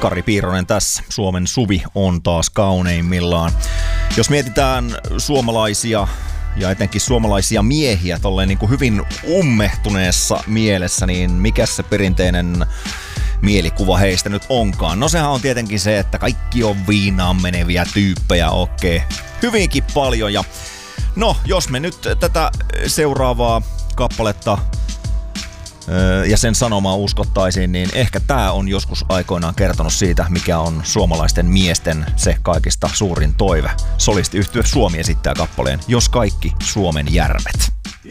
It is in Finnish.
Kari Piironen tässä. Suomen suvi on taas kauneimmillaan. Jos mietitään suomalaisia ja etenkin suomalaisia miehiä tolleen niin kuin hyvin ummehtuneessa mielessä, niin mikä se perinteinen mielikuva heistä nyt onkaan? No sehän on tietenkin se, että kaikki on viinaan meneviä tyyppejä, okei. Hyvinkin paljon. Ja no, jos me nyt tätä seuraavaa kappaletta ja sen sanomaa uskottaisiin, niin ehkä tää on joskus aikoinaan kertonut siitä, mikä on suomalaisten miesten se kaikista suurin toive. Solistiyhtye Suomi esittää kappaleen Jos kaikki Suomen järvet.